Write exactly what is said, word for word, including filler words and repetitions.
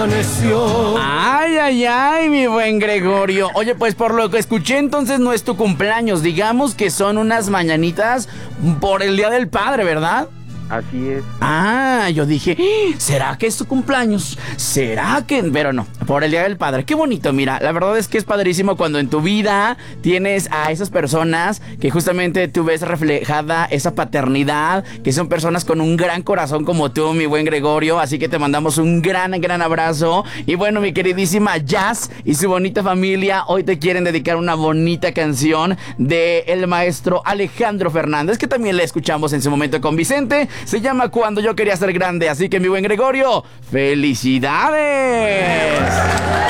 Ay, ay, ay, mi buen Gregorio. Oye, pues por lo que escuché, entonces no es tu cumpleaños. Digamos que son unas mañanitas por el Día del Padre, ¿verdad? Así es. Ah, yo dije, ¿será que es tu cumpleaños? ¿Será que...? Pero no, por el Día del Padre. Qué bonito, mira, la verdad es que es padrísimo cuando en tu vida tienes a esas personas que justamente tú ves reflejada esa paternidad, que son personas con un gran corazón como tú, mi buen Gregorio. Así que te mandamos un gran, gran abrazo. Y bueno, mi queridísima Jazz y su bonita familia, hoy te quieren dedicar una bonita canción de el maestro Alejandro Fernández, que también le escuchamos en su momento con Vicente. Se llama Cuando yo quería ser grande. Así que mi buen Gregorio, ¡felicidades!